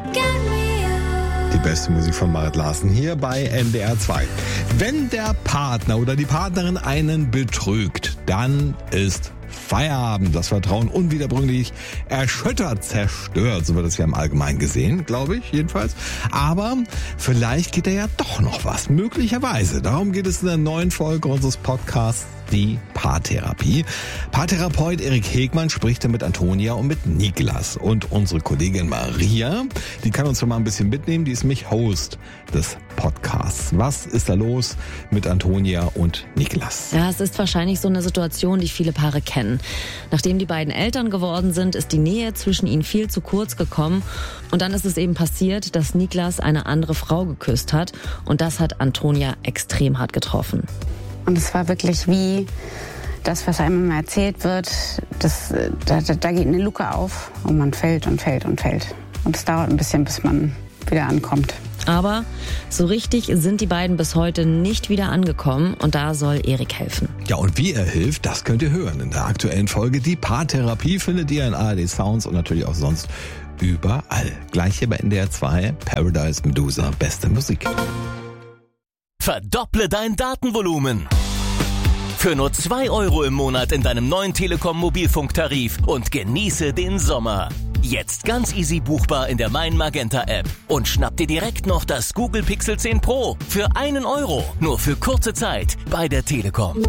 Die beste Musik von Marit Larsen hier bei NDR 2. Wenn der Partner oder die Partnerin einen betrügt, dann ist Feierabend. Das Vertrauen unwiederbringlich erschüttert, zerstört. So wird es ja im Allgemeinen gesehen, glaube ich jedenfalls. Aber vielleicht geht da ja doch noch was. Möglicherweise. Darum geht es in der neuen Folge unseres Podcasts Die Paartherapie. Paartherapeut Erik Hegmann spricht mit Antonia und mit Niklas. Und unsere Kollegin Maria, die kann uns schon mal ein bisschen mitnehmen. Die ist nämlich Host des Podcasts. Was ist da los mit Antonia und Niklas? Ja, es ist wahrscheinlich so eine Situation, die viele Paare kennen. Nachdem die beiden Eltern geworden sind, ist die Nähe zwischen ihnen viel zu kurz gekommen. Und dann ist es eben passiert, dass Niklas eine andere Frau geküsst hat. Und das hat Antonia extrem hart getroffen. Und es war wirklich wie das, was einem immer erzählt wird, da geht eine Luke auf und man fällt und fällt und fällt. Und es dauert ein bisschen, bis man wieder ankommt. Aber so richtig sind die beiden bis heute nicht wieder angekommen und da soll Erik helfen. Ja, und wie er hilft, das könnt ihr hören in der aktuellen Folge. Die Paartherapie findet ihr in ARD Sounds und natürlich auch sonst überall. Gleich hier bei NDR 2, Paradise Medusa, beste Musik. Verdopple dein Datenvolumen. Für nur 2 € im Monat in deinem neuen Telekom-Mobilfunktarif und genieße den Sommer. Jetzt ganz easy buchbar in der Mein Magenta App. Und schnapp dir direkt noch das Google Pixel 10 Pro für 1 €. Nur für kurze Zeit bei der Telekom.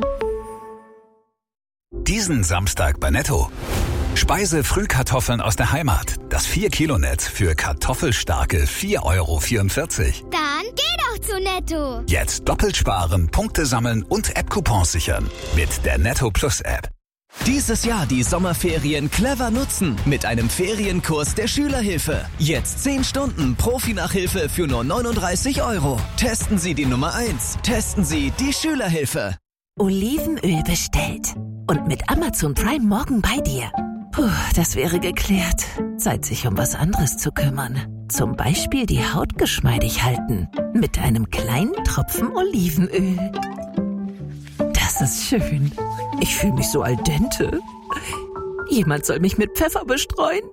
Diesen Samstag bei Netto. Speise-Frühkartoffeln aus der Heimat. Das 4-Kilo-Netz für kartoffelstarke 4,44 €. Dann geh doch zu Netto. Jetzt doppelt sparen, Punkte sammeln und App-Coupons sichern. Mit der Netto Plus App. Dieses Jahr die Sommerferien clever nutzen mit einem Ferienkurs der Schülerhilfe. Jetzt 10 Stunden Profi-Nachhilfe für nur 39 €. Testen Sie die Nummer 1. Testen Sie die Schülerhilfe. Olivenöl bestellt. Und mit Amazon Prime morgen bei dir. Puh, das wäre geklärt. Zeit, sich um was anderes zu kümmern. Zum Beispiel die Haut geschmeidig halten. Mit einem kleinen Tropfen Olivenöl. Das ist schön. Ich fühle mich so al dente. Jemand soll mich mit Pfeffer bestreuen.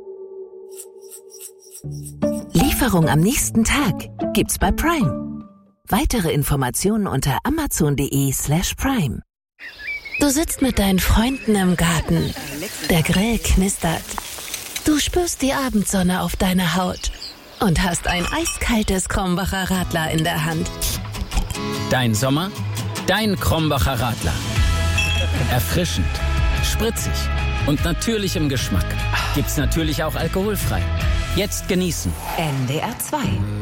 Lieferung am nächsten Tag gibt's bei Prime. Weitere Informationen unter amazon.de/prime. Du sitzt mit deinen Freunden im Garten. Der Grill knistert. Du spürst die Abendsonne auf deiner Haut und hast ein eiskaltes Krombacher Radler in der Hand. Dein Sommer, dein Krombacher Radler. Erfrischend, spritzig und natürlich im Geschmack. Gibt's natürlich auch alkoholfrei. Jetzt genießen. NDR 2.